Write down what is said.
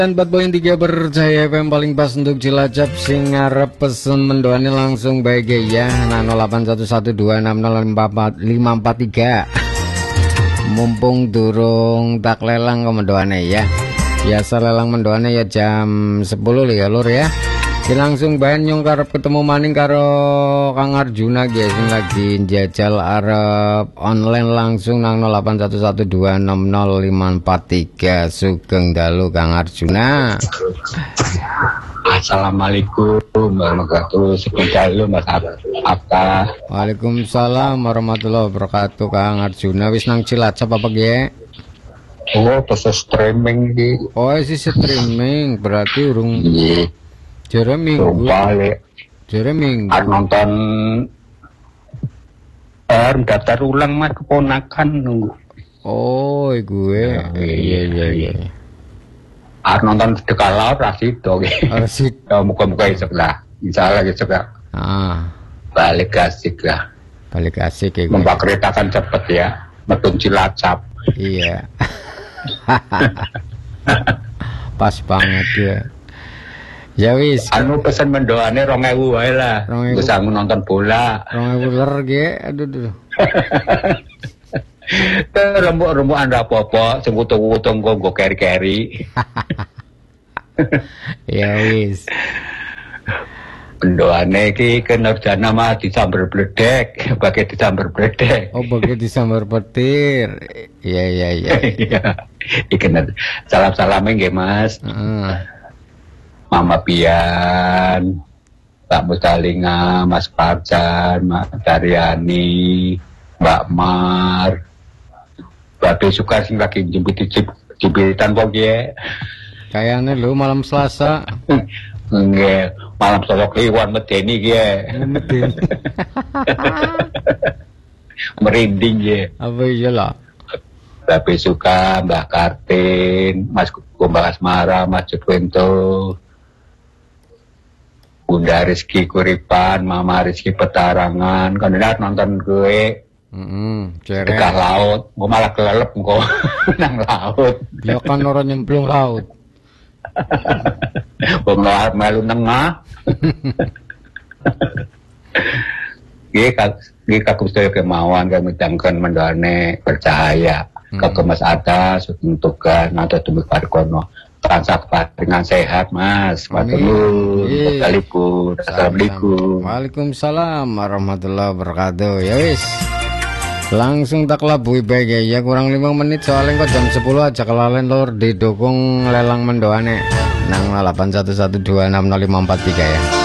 Dan 4.3 Berjaya FM paling pas untuk Cilacap sing ngarep pesen mendoane langsung baik ya. Nah 0811260543. Mumpung durung tak lelang ke mendoane ya. Biasa lelang mendoane ya jam 10 ya lur ya. Jadi langsung bahan nyong karep ketemu maning karo Kang Arjuna guys yang lagi jajal arep online langsung nang 0811260543. Sugeng dalu Kang Arjuna. Assalamualaikum warahmatullahi wabarakatuh. Sugeng dalu Mas Abta. Waalaikumsalam warahmatullahi wabarakatuh. Kang Arjuna wis nang Cilacap apa ge? Oh, terus streaming di. Oh, isi streaming berarti urung. Iya. Jere minggu. Jere minggu. Nonton daftar ulang mas keponakan nunggu. Oh, gue. Iya. Nonton Dekal Laut Rasido. Asik. Muka-muka isuk lah. Insyaallah isuk lah. Balik asik lah. Balik asik ya gue. Numpak kereta kan cepet ya. Metun Cilacap. Iya. Pas banget ya. Ya wis. Pesen mendoane 2.000 wae lah. Bisa nonton bola. 2.000 ler ge. Aduh. Rembuk anda apa-apa, sing wutung-wutung nggo keri-keri. Ya wis. Mendoane iki Nurjana mah disambar bledek, bagai disambar bledek. Oh, bagai disambar petir. Iya. Iki salam-salame nggih Mas. Mama Pian, Pak Mustalinga, Mas Parjan, Mas Daryani, Mbak Mar, Mbak Besuka sing lagi jembitan kok ya. Kayaknya lu malam Selasa. Nggih, malam Selasa Kliwon medeni ki. Medeni. Merinding ya. Apa iya lah? Mbak Besuka, Mbak Kartin, Mas Kumbang Asmara, Mas Jodwento, Bunda Rizky Kuripan, Mama Rizky Petarangan, kan udah nonton gue. Dekal laut, gue malah kelelep gue nang laut. Ya kan orang nyemplung laut. Gue melu nengah. Gue kagum sedaya kemauan kami tangkan mendoane percaya. Kagum Mas atas untuk nada tumbuh parkono. Transak dengan sehat Mas. Assalamualaikum. Waalaikumsalam warahmatullahi wabarakatuh. Ya wis. Langsung tak labui baik ya. Kurang 5 menit soalnya kok jam 10 aja kelalen lor didukung lelang mendoane nang 0811260543 ya.